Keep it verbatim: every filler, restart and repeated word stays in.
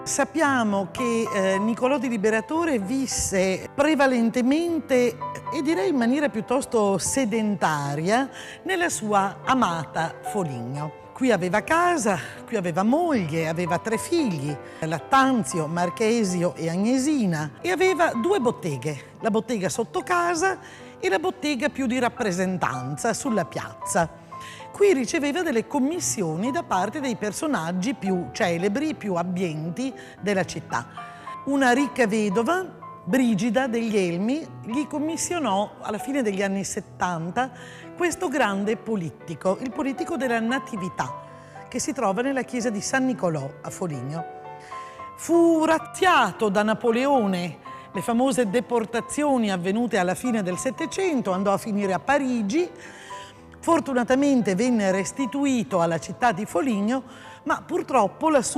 Sappiamo che eh, Niccolò di Liberatore visse prevalentemente, e direi in maniera piuttosto sedentaria, nella sua amata Foligno. Qui aveva casa, qui aveva moglie, aveva tre figli, Lattanzio, Marchesio e Agnesina, e aveva due botteghe, la bottega sotto casa e la bottega più di rappresentanza sulla piazza. Qui riceveva delle commissioni da parte dei personaggi più celebri, più abbienti della città. Una ricca vedova, Brigida degli Elmi, gli commissionò alla fine degli anni settanta questo grande politico, il politico della Natività, che si trova nella chiesa di San Niccolò a Foligno. Fu razziato da Napoleone, le famose deportazioni avvenute alla fine del Settecento, andò a finire a Parigi. Fortunatamente venne restituito alla città di Foligno, ma purtroppo la sua